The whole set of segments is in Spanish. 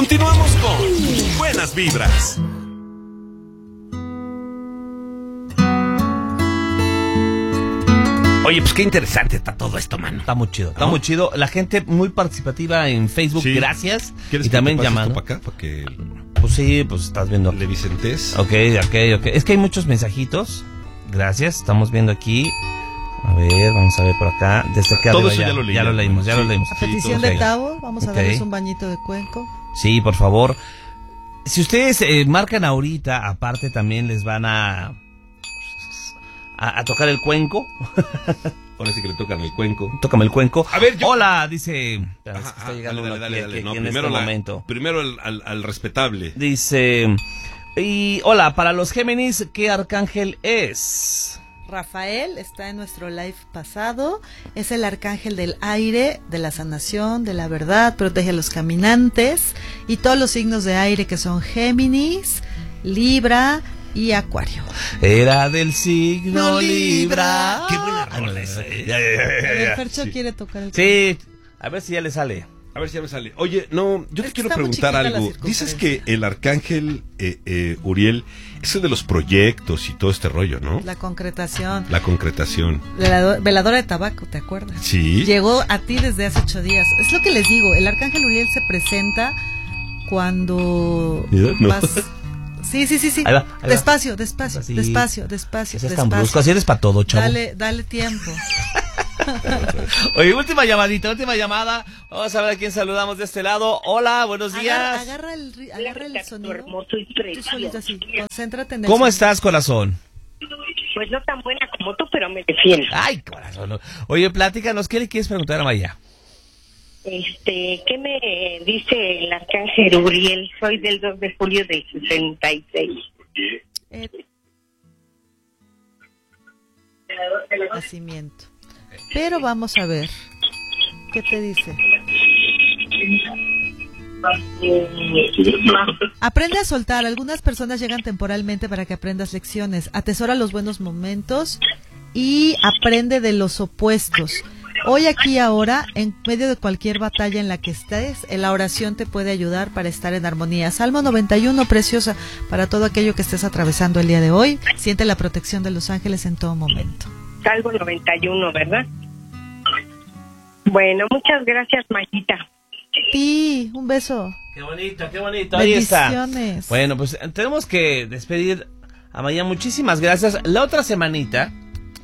Continuamos con Buenas Vibras. Oye, pues qué interesante está todo esto, mano. Está muy chido, está muy chido. La gente muy participativa en Facebook, Sí. gracias. ¿Quieres Y que también te pase llamando. esto para acá? Para que Pues sí, pues estás viendo. le Vicentes. Ok. Es que hay muchos mensajitos. Gracias, estamos viendo aquí. A ver, vamos a ver por acá. Desde acá Todo arriba eso ya lo leímos, ya Sí. lo leímos. A petición todo de ok. Tavo, vamos a Ok. darles un bañito de cuenco. Sí, por favor. Si ustedes marcan ahorita, aparte también les van a tocar el cuenco. Ahora sí que le tocan el cuenco. Tócame el cuenco. A ver, yo- Hola, dice. Espera, es que Ajá, está llegando dale, uno dale, aquí, dale. aquí, No, aquí en primero este momento. primero al respetable. Dice. Y hola, para los Géminis, ¿qué arcángel es? Rafael está en nuestro live pasado, es el arcángel del aire, de la sanación, de la verdad, protege a los caminantes y todos los signos de aire que son Géminis, Libra y Acuario. Era del signo No, Libra. Libra. Qué buena rola esa. El Fercho quiere tocar el Sí, a ver si ya le sale. A ver si ya me sale. Oye, no, yo te Es que quiero está muy preguntar chiquita la algo. Dices que el arcángel Uriel es el de los proyectos y todo este rollo, ¿no? La concretación. La concretación. Veladora de tabaco, ¿te acuerdas? Sí. Llegó a ti desde hace 8 días. Es lo que les digo, el arcángel Uriel se presenta cuando No. vas... Sí. Ahí va. Despacio, Así. despacio. Ese es tan brusco, así eres para todo, chavo. Dale tiempo. Oye, última llamada. Vamos a ver a quién saludamos de este lado. Hola, buenos días. Agarra el sonido. Hermoso y Tú precioso. solito así. Concéntrate en el ¿Cómo sonido. estás, corazón? Pues no tan buena como tú, pero me defiendo. Ay, corazón. Oye, platícanos, ¿qué le quieres preguntar a Maya? ¿Qué me dice el arcángel Uriel? Soy del 2 de julio del 66. Nacimiento. Pero vamos a ver. ¿Qué te dice? Aprende a soltar. Algunas personas llegan temporalmente para que aprendas lecciones. Atesora los buenos momentos y aprende de los opuestos. Hoy, aquí, ahora, en medio de cualquier batalla en la que estés, la oración te puede ayudar para estar en armonía. Salmo 91, preciosa, para todo aquello que estés atravesando el día de hoy. Siente la protección de los ángeles en todo momento. Salmo 91, ¿verdad? Bueno, muchas gracias, Mayita. Sí, un beso. Qué bonito, ahí está. Bendiciones. Bueno, pues tenemos que despedir a Maya. Muchísimas gracias. La otra semanita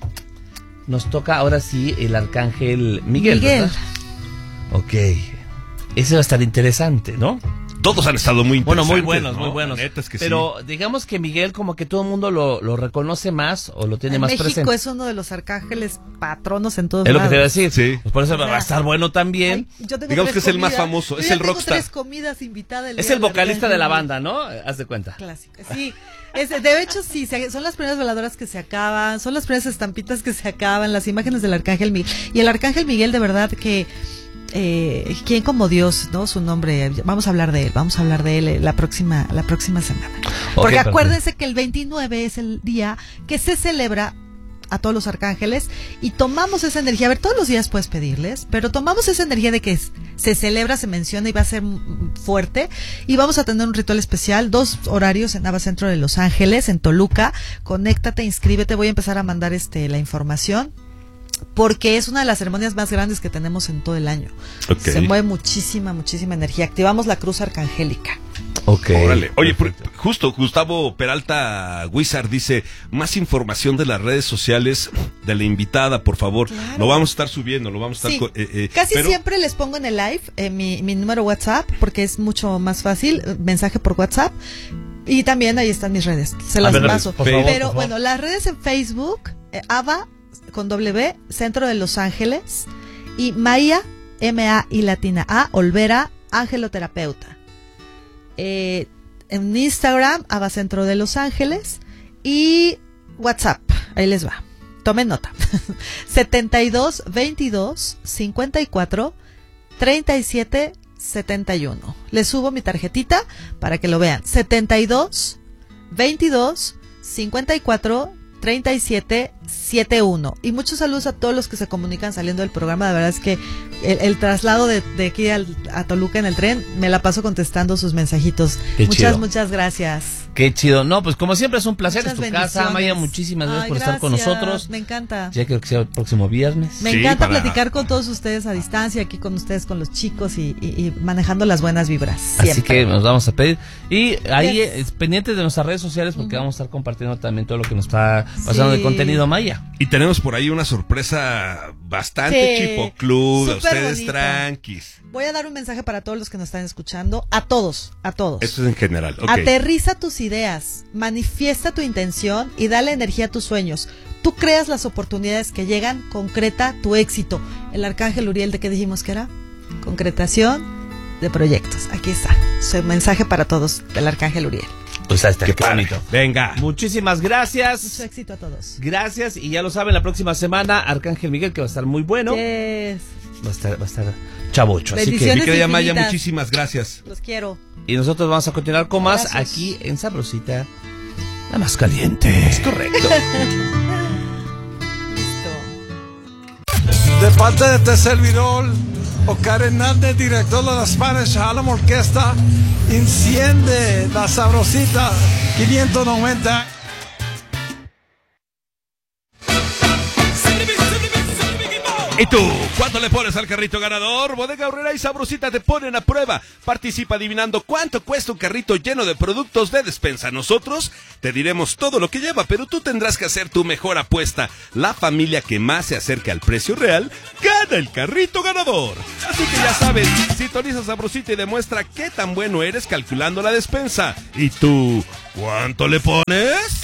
nos toca ahora sí el arcángel Miguel. ¿Verdad? Ok. Ese va a estar interesante, ¿no? Todos han estado muy Bueno, interesantes. muy buenos. La neta es que pero digamos que Miguel como que todo el mundo lo reconoce más o lo tiene En más México presente. es uno de los arcángeles patronos en todos Es lo lados. que te iba a decir. Sí. Pues por eso va a estar bueno también. Ay, yo tengo Digamos 3 que es el más comidas. famoso, Yo es ya el tengo rockstar. 3 comidas invitadas. Es el vocalista de la banda, ¿no? Haz de cuenta. Clásico. Sí, de hecho sí, son las primeras veladoras que se acaban, son las primeras estampitas que se acaban, las imágenes del arcángel Miguel. Y el arcángel Miguel, de verdad que ¿quién como Dios, no? Su nombre, vamos a hablar de él la próxima semana. Porque perfecto. acuérdense que el 29 es el día que se celebra a todos los arcángeles y tomamos esa energía. A ver, todos los días puedes pedirles, pero tomamos esa energía de que se celebra, se menciona y va a ser fuerte, y vamos a tener un ritual especial, 2 horarios en Nava Centro de Los Ángeles, en Toluca. Conéctate, inscríbete, voy a empezar a mandar la información, porque es una de las ceremonias más grandes que tenemos en todo el año. Okay. Se mueve muchísima energía. Activamos la cruz arcangélica. Ok. Órale. Oye, justo Gustavo Peralta Wizard dice, más información de las redes sociales de la invitada, por favor. Claro. Lo vamos a estar subiendo, lo vamos a estar... Sí. Casi siempre les pongo en el live mi número WhatsApp, porque es mucho más fácil, mensaje por WhatsApp. Y también ahí están mis redes, se las paso. Por favor, Pero por favor. bueno, las redes en Facebook, Ava con W, Centro de Los Ángeles, y Maya, M-A y latina A, Olvera, angeloterapeuta. En Instagram, Ava Centro de Los Ángeles, y WhatsApp, ahí les va. Tomen nota. 72 22 54 37 71. Les subo mi tarjetita para que lo vean. 72 22 54 37 71. Y muchos saludos a todos los que se comunican saliendo del programa. De verdad es que el traslado de aquí a Toluca en el tren, me la paso contestando sus mensajitos. Muchas gracias. Qué chido. No, pues como siempre es un placer. Muchas Es tu casa, Maya. Muchísimas gracias por estar con nosotros. Me encanta. Ya creo que sea el próximo viernes. Me encanta platicar con todos ustedes a distancia, aquí con ustedes, con los chicos y manejando las buenas vibras. Siempre. Así que nos vamos a pedir. Y ahí pendientes de nuestras redes sociales porque vamos a estar compartiendo también todo lo que nos está pasando de contenido, Maya. Y tenemos por ahí una sorpresa bastante chipocluda. Ustedes bonita. tranquis. Voy a dar un mensaje para todos los que nos están escuchando. A todos. Esto es en general. Okay. Aterriza tus ideas, manifiesta tu intención y dale energía a tus sueños. Tú creas las oportunidades que llegan, concreta tu éxito. El arcángel Uriel, ¿de qué dijimos que era? Concretación de proyectos. Aquí está. Su mensaje para todos del arcángel Uriel. Pues ahí está, qué bonito. Venga. Muchísimas gracias. Mucho éxito a todos. Gracias. Y ya lo saben, la próxima semana, Arcángel Miguel, que va a estar muy bueno. Yes. Va a estar chavocho. Así que, Bendiciones mi querida Maya, infinitas. muchísimas gracias. Los quiero. y nosotros vamos a continuar con más Abrazos. aquí en Sabrosita, la más caliente. Es correcto. Listo. De parte de este servidor, Oscar Hernández, director de la Spanish Harlem Orquesta, enciende la Sabrosita 590. ¿Y tú? ¿Cuánto le pones al carrito ganador? Bodega Aurrera y Sabrosita te ponen a prueba. Participa adivinando cuánto cuesta un carrito lleno de productos de despensa. Nosotros te diremos todo lo que lleva, pero tú tendrás que hacer tu mejor apuesta. La familia que más se acerque al precio real gana el carrito ganador. Así que ya sabes, sintoniza Sabrosita y demuestra qué tan bueno eres calculando la despensa. ¿Y tú? ¿Cuánto le pones?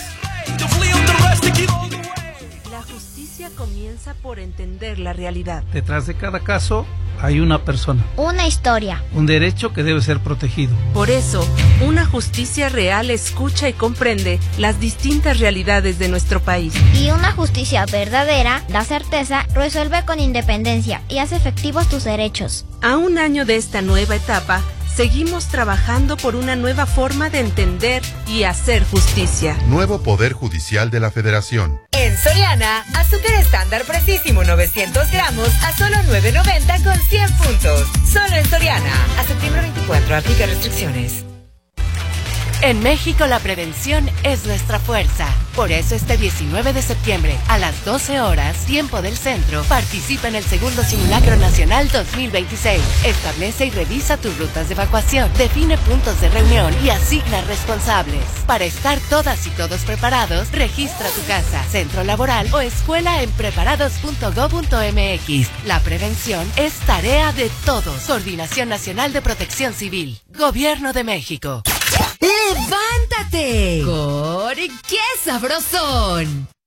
La justicia comienza por entender la realidad. Detrás de cada caso hay una persona, Una historia. un derecho que debe ser protegido. Por eso, una justicia real escucha y comprende las distintas realidades de nuestro país. Y una justicia verdadera da certeza, resuelve con independencia y hace efectivos tus derechos. A un año de esta nueva etapa, seguimos trabajando por una nueva forma de entender y hacer justicia. Nuevo Poder Judicial de la Federación. En Soriana, azúcar estándar precisísimo 900 gramos a solo $9.90 con 100 puntos. Solo en Soriana. A septiembre 24, aplica restricciones. En México la prevención es nuestra fuerza. Por eso este 19 de septiembre a las 12 horas, tiempo del centro, participa en el segundo Simulacro Nacional 2026. Establece y revisa tus rutas de evacuación, define puntos de reunión y asigna responsables. Para estar todas y todos preparados, registra tu casa, centro laboral o escuela en preparados.go.mx. La prevención es tarea de todos. Coordinación Nacional de Protección Civil. Gobierno de México. ¡Levántate! ¡Qué sabrosón!